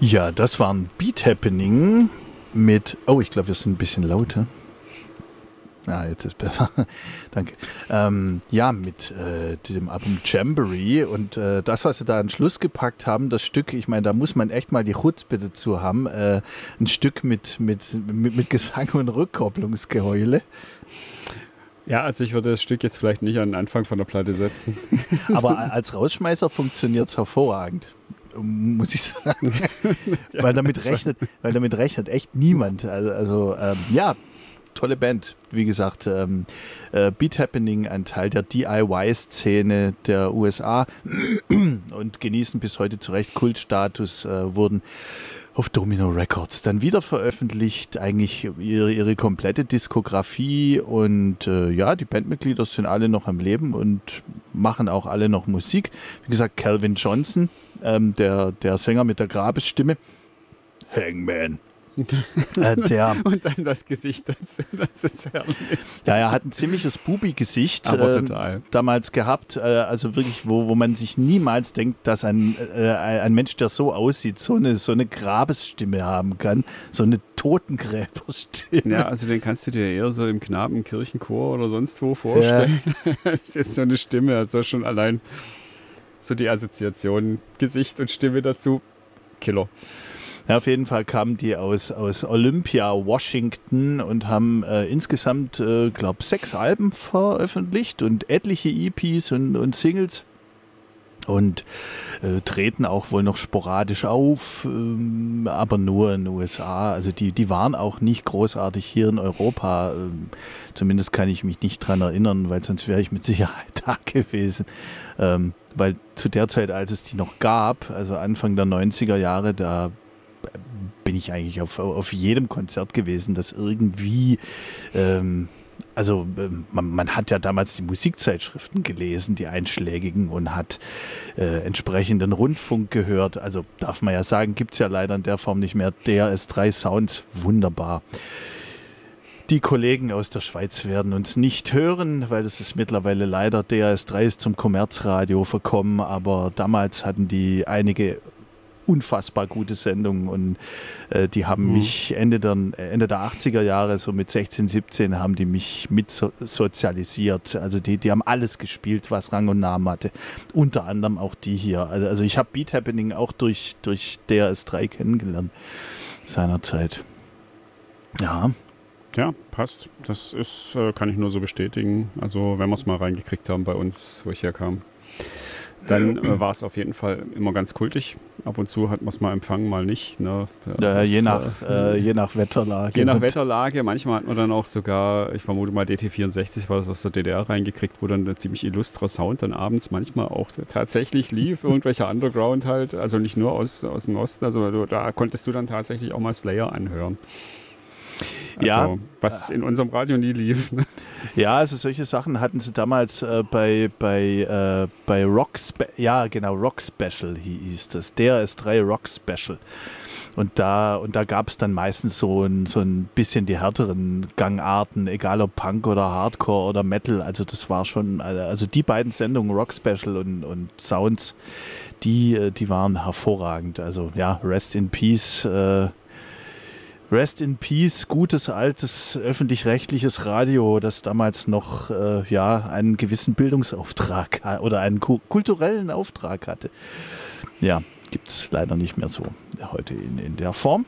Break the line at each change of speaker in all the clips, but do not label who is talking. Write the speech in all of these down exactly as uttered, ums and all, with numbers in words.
Ja, das war ein Beat Happening mit, oh, ich glaube, wir sind ein bisschen lauter. Ah, jetzt ist besser. Danke. Ähm, ja, mit äh, dem Album Jamboree und äh, das, was sie da an Schluss gepackt haben, das Stück, ich meine, da muss man echt mal die Chutzpe dazu haben, äh, ein Stück mit, mit, mit, mit Gesang und Rückkopplungsgeheule.
Ja, also ich würde das Stück jetzt vielleicht nicht an den Anfang von der Platte setzen.
Aber als Rausschmeißer funktioniert es hervorragend, muss ich sagen.
Ja,
weil, damit rechnet, weil damit rechnet echt niemand. Also, also ähm, ja, tolle Band. Wie gesagt, ähm, äh, Beat Happening, ein Teil der D I Y-Szene der U S A und genießen bis heute zu Recht Kultstatus, äh, wurden auf Domino Records dann wieder veröffentlicht, eigentlich ihre, ihre komplette Diskografie und äh, ja, die Bandmitglieder sind alle noch am Leben und machen auch alle noch Musik. Wie gesagt, Calvin Johnson, ähm, der, der Sänger mit der Grabesstimme, Hangman. äh, der,
Und dann das Gesicht dazu, das ist herrlich.
Ja, er hat ein ziemliches Bubi-Gesicht
Aber
ähm,
total.
damals gehabt, äh, also wirklich, wo, wo man sich niemals denkt, dass ein, äh, ein Mensch, der so aussieht, so eine, so eine Grabesstimme haben kann, so eine Totengräberstimme.
Ja, also den kannst du dir eher so im Knabenkirchenchor oder sonst wo vorstellen. Ja. Das ist jetzt so eine Stimme, also schon allein so die Assoziation Gesicht und Stimme dazu, Killer.
Ja, auf jeden Fall kamen die aus, aus Olympia, Washington und haben äh, insgesamt, äh, glaube sechs Alben veröffentlicht und etliche E Ps und, und Singles und äh, treten auch wohl noch sporadisch auf, ähm, aber nur in den U S A. Also die, die waren auch nicht großartig hier in Europa. Ähm, zumindest kann ich mich nicht dran erinnern, weil sonst wäre ich mit Sicherheit da gewesen. Ähm, weil zu der Zeit, als es die noch gab, also Anfang der neunziger Jahre, da bin ich eigentlich auf, auf jedem Konzert gewesen, das irgendwie, ähm, also ähm, man, man hat ja damals die Musikzeitschriften gelesen, die einschlägigen, und hat äh, entsprechenden Rundfunk gehört. Also darf man ja sagen, gibt es ja leider in der Form nicht mehr. D R S drei Sounds, wunderbar. Die Kollegen aus der Schweiz werden uns nicht hören, weil das ist mittlerweile leider, D R S drei ist zum Kommerzradio verkommen, aber damals hatten die einige unfassbar gute Sendungen und äh, die haben mhm. mich Ende der, Ende der achtziger Jahre, so mit sechzehn, siebzehn, haben die mich mit so, sozialisiert. Also die, die haben alles gespielt, was Rang und Namen hatte. Unter anderem auch die hier. Also, also ich habe Beat Happening auch durch, durch D R S drei kennengelernt seinerzeit. Ja.
Ja, passt. Das ist, äh, kann ich nur so bestätigen. Also wenn wir es mal reingekriegt haben bei uns, wo ich herkam, dann äh, war es auf jeden Fall immer ganz kultig. Ab und zu hat man es mal empfangen, mal nicht. Ne?
Ja, das, je, nach, äh, je nach Wetterlage.
Je nach Wetterlage. Manchmal hat man dann auch sogar, ich vermute mal D T vierundsechzig war das aus der D D R reingekriegt, wo dann ein ziemlich illustrer Sound dann abends manchmal auch tatsächlich lief. Irgendwelcher Underground halt, also nicht nur aus, aus dem Osten. Also da konntest du dann tatsächlich auch mal Slayer anhören. Also,
ja,
was in unserem Radio nie lief. Ne?
Ja, also solche Sachen hatten sie damals äh, bei, bei, äh, bei Rock, Spe- ja genau, Rock Special hieß das, D R S drei Rock Special. Und da, und da gab es dann meistens so ein, so ein bisschen die härteren Gangarten, egal ob Punk oder Hardcore oder Metal. Also das war schon, also die beiden Sendungen, Rock Special und, und Sounds, die, die waren hervorragend. Also ja, Rest in Peace, äh, Rest in Peace, gutes, altes, öffentlich-rechtliches Radio, das damals noch äh, ja, einen gewissen Bildungsauftrag oder einen ku- kulturellen Auftrag hatte. Ja, gibt es leider nicht mehr so heute in, in der Form.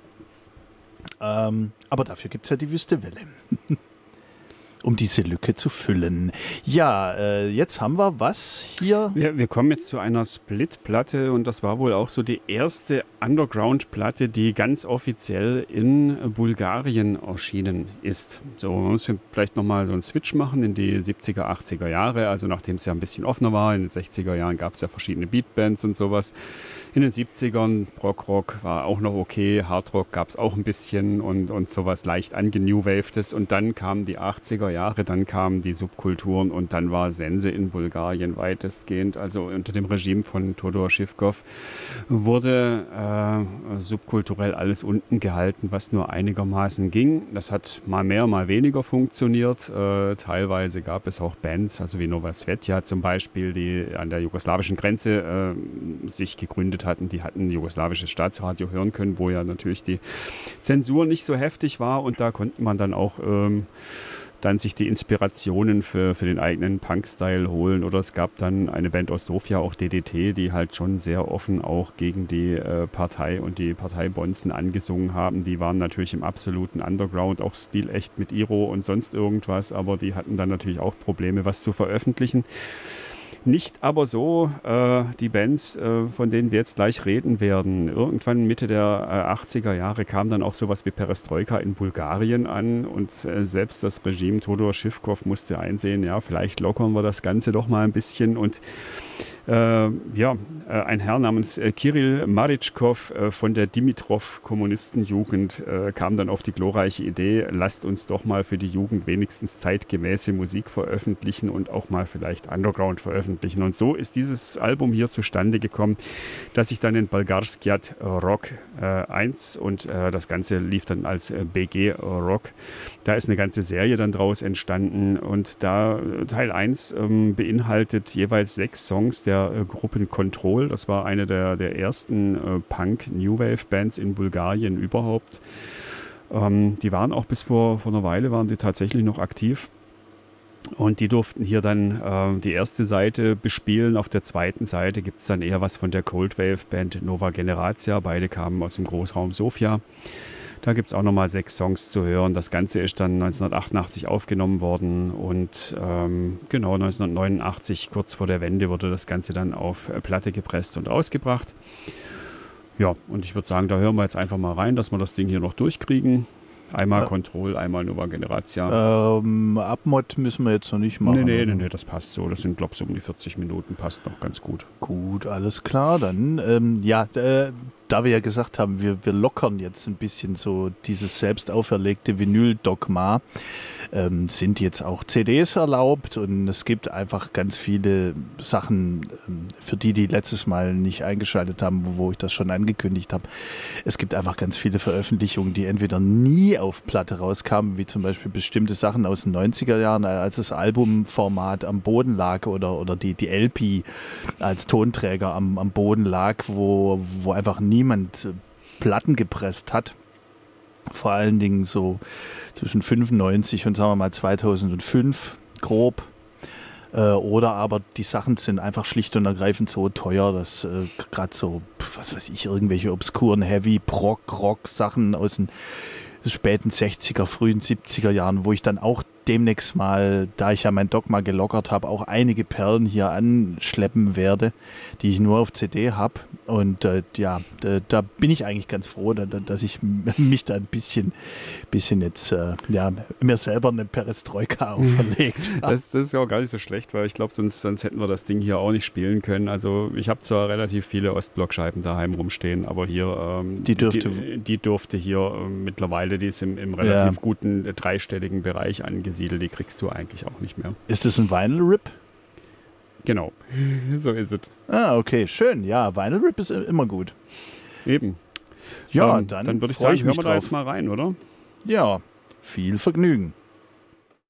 Ähm, aber dafür gibt es ja die Wüste Welle. Um diese Lücke zu füllen. Ja, äh, jetzt haben wir was hier?
Wir, wir kommen jetzt zu einer Split-Platte und das war wohl auch so die erste Underground-Platte, die ganz offiziell in Bulgarien erschienen ist. So, man muss vielleicht nochmal so einen Switch machen in die siebziger, achtziger Jahre, also nachdem es ja ein bisschen offener war. In den sechziger Jahren gab es ja verschiedene Beatbands und sowas. In den siebzigern, Prog-Rock war auch noch okay, Hardrock gab es auch ein bisschen und, und sowas leicht angenewavtes und dann kamen die achtziger Jahre, dann kamen die Subkulturen und dann war Sense in Bulgarien weitestgehend. Also unter dem Regime von Todor Schifkov wurde äh, subkulturell alles unten gehalten, was nur einigermaßen ging. Das hat mal mehr, mal weniger funktioniert. Äh, teilweise gab es auch Bands, also wie Nova Svetja zum Beispiel, die an der jugoslawischen Grenze äh, sich gegründet hatten. Die hatten jugoslawisches Staatsradio hören können, wo ja natürlich die Zensur nicht so heftig war und da konnte man dann auch ähm, dann sich die Inspirationen für, für den eigenen Punk-Style holen. Oder es gab dann eine Band aus Sofia, auch D D T, die halt schon sehr offen auch gegen die äh, Partei und die Parteibonzen angesungen haben. Die waren natürlich im absoluten Underground, auch stilecht mit Iro und sonst irgendwas, aber die hatten dann natürlich auch Probleme, was zu veröffentlichen. Nicht aber so äh, die Bands, äh, von denen wir jetzt gleich reden werden. Irgendwann Mitte der äh, achtziger Jahre kam dann auch sowas wie Perestroika in Bulgarien an und äh, selbst das Regime Todor Schifkov musste einsehen, ja, vielleicht lockern wir das Ganze doch mal ein bisschen und Äh, ja, äh, ein Herr namens äh, Kirill Maritschkov äh, von der Dimitrov-Kommunistenjugend äh, kam dann auf die glorreiche Idee, lasst uns doch mal für die Jugend wenigstens zeitgemäße Musik veröffentlichen und auch mal vielleicht Underground veröffentlichen. Und so ist dieses Album hier zustande gekommen, das sich dann in Bolgarskiat Rock äh, eins und äh, das Ganze lief dann als äh, B G Rock. Da ist eine ganze Serie dann draus entstanden und da Teil eins ähm, beinhaltet jeweils sechs Songs der äh, Gruppen Control. Das war eine der, der ersten äh, Punk-New-Wave-Bands in Bulgarien überhaupt. Ähm, die waren auch bis vor, vor einer Weile waren die tatsächlich noch aktiv. Und die durften hier dann äh, die erste Seite bespielen. Auf der zweiten Seite gibt es dann eher was von der Cold-Wave-Band Nova Generatia. Beide kamen aus dem Großraum Sofia. Da gibt es auch nochmal sechs Songs zu hören. Das Ganze ist dann neunzehnhundertachtundachtzig aufgenommen worden und ähm, genau neunzehnhundertneunundachtzig, kurz vor der Wende, wurde das Ganze dann auf Platte gepresst und ausgebracht. Ja, und ich würde sagen, da hören wir jetzt einfach mal rein, dass wir das Ding hier noch durchkriegen. Einmal Control, einmal Nova Generatia.
Ähm, Abmod müssen wir jetzt noch nicht machen.
Nee, nee, nee, nee, das passt so. Das sind, glaube ich, so um die vierzig Minuten, passt noch ganz gut.
Gut, alles klar. Dann, ähm, ja, äh, da wir ja gesagt haben, wir, wir lockern jetzt ein bisschen so dieses selbst auferlegte Vinyl-Dogma, ähm, sind jetzt auch C Ds erlaubt und es gibt einfach ganz viele Sachen, ähm, für die, die letztes Mal nicht eingeschaltet haben, wo, wo ich das schon angekündigt habe. Es gibt einfach ganz viele Veröffentlichungen, die entweder nie auf Platte rauskamen, wie zum Beispiel bestimmte Sachen aus den neunziger Jahren, als das Albumformat am Boden lag oder, oder die, die L P als Tonträger am, am Boden lag, wo, wo einfach niemand Platten gepresst hat. Vor allen Dingen so zwischen fünfundneunzig und sagen wir mal zweitausendfünf grob. Äh, oder aber die Sachen sind einfach schlicht und ergreifend so teuer, dass äh, gerade so, was weiß ich, irgendwelche obskuren Heavy-Prog-Rock-Sachen aus den späten sechziger, frühen siebziger Jahren, wo ich dann auch demnächst mal, da ich ja mein Dogma gelockert habe, auch einige Perlen hier anschleppen werde, die ich nur auf C D habe. Und äh, ja, da, da bin ich eigentlich ganz froh, da, dass ich mich da ein bisschen, bisschen jetzt, äh, ja, mir selber eine Perestroika auferlegt habe.
Das, das ist ja auch gar nicht so schlecht, weil ich glaube, sonst, sonst hätten wir das Ding hier auch nicht spielen können. Also ich habe zwar relativ viele Ostblockscheiben daheim rumstehen, aber hier, ähm,
die, dürfte,
die, die dürfte hier äh, mittlerweile, die ist im, im relativ ja. guten äh, dreistelligen Bereich angesiedelt. Die kriegst du eigentlich auch nicht mehr.
Ist das ein Vinyl-Rip?
Genau, so ist es.
Ah, okay, schön. Ja, Vinyl-Rip ist immer gut.
Eben.
Ja,
ähm,
dann,
dann würde ich
sagen,
sagen, hören wir da jetzt mal rein, oder?
Ja, viel Vergnügen.